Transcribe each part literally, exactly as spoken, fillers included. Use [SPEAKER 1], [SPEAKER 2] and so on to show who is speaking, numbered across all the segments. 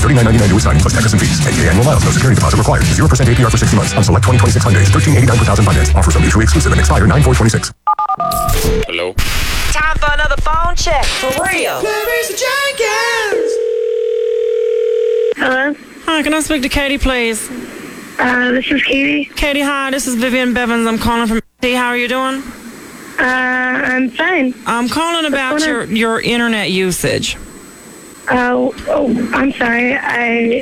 [SPEAKER 1] thirty-nine ninety-nine to signing plus taxes and fees. ten K annual miles. No security deposit required. zero percent A P R for sixty months on select twenty twenty-six Hyundais. thirteen eighty-nine per thousand finance. Offers are mutually exclusive and expire nine four twenty-six.
[SPEAKER 2] Hello?
[SPEAKER 3] Time for another phone check. For real.
[SPEAKER 4] Clarice Jenkins.
[SPEAKER 5] Hello?
[SPEAKER 3] Hi, can I speak to Katie, please?
[SPEAKER 5] Uh, this is Katie.
[SPEAKER 3] Katie, hi, this is Vivian Bevins. I'm calling from T. How are you doing?
[SPEAKER 5] Uh, I'm fine.
[SPEAKER 3] I'm calling about
[SPEAKER 5] What's
[SPEAKER 3] your,
[SPEAKER 5] going
[SPEAKER 3] your internet usage.
[SPEAKER 5] Uh, oh, I'm sorry. I,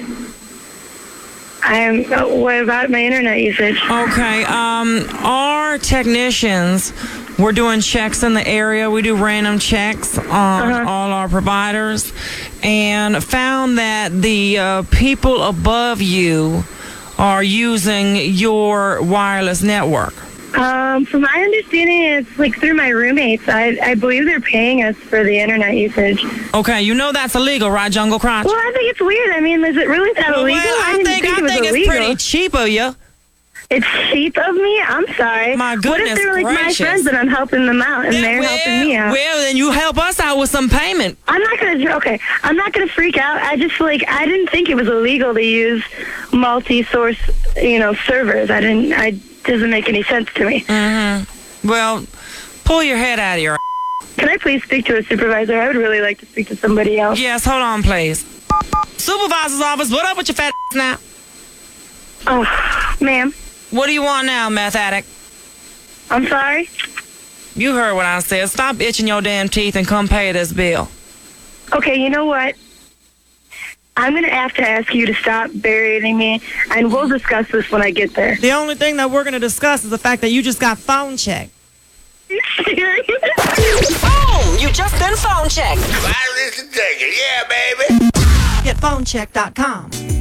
[SPEAKER 5] I'm, uh, what about my internet usage?
[SPEAKER 3] Okay, um, our technicians, we're doing checks in the area. We do random checks on
[SPEAKER 5] Uh-huh.
[SPEAKER 3] all our providers and found that the uh, people above you are using your wireless network.
[SPEAKER 5] Um, from my understanding, it's like through my roommates. I, I believe they're paying us for the internet usage.
[SPEAKER 3] Okay, you know that's illegal, right, Jungle Crotch?
[SPEAKER 5] Well, I think it's weird. I mean, is it really that
[SPEAKER 3] Well,
[SPEAKER 5] illegal?
[SPEAKER 3] I
[SPEAKER 5] didn't
[SPEAKER 3] think,
[SPEAKER 5] think
[SPEAKER 3] I
[SPEAKER 5] it was
[SPEAKER 3] think it's
[SPEAKER 5] illegal.
[SPEAKER 3] pretty cheap of you.
[SPEAKER 5] It's cheap of me? I'm sorry.
[SPEAKER 3] My
[SPEAKER 5] What
[SPEAKER 3] goodness
[SPEAKER 5] if they're like
[SPEAKER 3] gracious.
[SPEAKER 5] my friends and I'm helping them out and
[SPEAKER 3] Yeah,
[SPEAKER 5] they're
[SPEAKER 3] well,
[SPEAKER 5] helping me out?
[SPEAKER 3] Well, then you help us out with some payment.
[SPEAKER 5] I'm not gonna. Okay, I'm not gonna freak out. I just like I didn't think it was illegal to use multi-source, you know, servers. I didn't. I doesn't make any sense to me.
[SPEAKER 3] Mm-hmm. Well, pull your head out of your.
[SPEAKER 5] Can I please speak to a supervisor? I would really like to speak to somebody else.
[SPEAKER 3] Yes, hold on, please. Supervisor's office. What up with your fat now?
[SPEAKER 5] Oh, ma'am.
[SPEAKER 3] What do you want now, meth addict?
[SPEAKER 5] I'm sorry.
[SPEAKER 3] You heard what I said. Stop itching your damn teeth and come pay this bill.
[SPEAKER 5] Okay, you know what? I'm gonna have to ask you to stop burying me, and we'll discuss this when I get there.
[SPEAKER 6] The only thing that we're going to discuss is the fact that you just got phone checked.
[SPEAKER 5] Are you serious?
[SPEAKER 3] Boom! You just been phone checked.
[SPEAKER 2] Clarice Jenkins, yeah, baby.
[SPEAKER 6] Get phone check dot com.